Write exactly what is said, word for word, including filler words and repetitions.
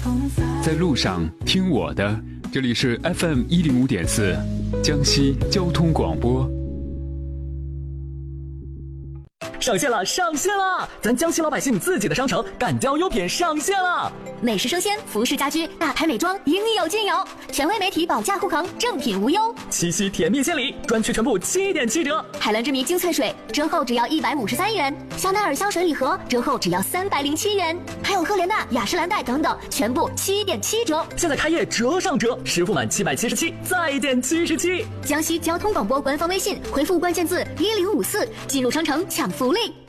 在路上听我的，这里是 F M 一零五点四，江西交通广播。 上线了，上线了！咱江西老百姓自己的商城干雕优品上线了， 美食生鲜、服饰家居、大牌美妆应有尽有，权威媒体保价护航，正品无忧。 七夕甜蜜献礼，专区全部七点七折。 海蓝之谜精粹水折后只要一百五十三元，香奈儿香水礼盒折后只要三百零七元，还有赫莲娜、雅诗兰黛等等，全部七点七折。 现在开业折上折，实付满七百七十七再减七十七。 江西交通广播官方微信回复关键字一零五四，进入商城抢福利。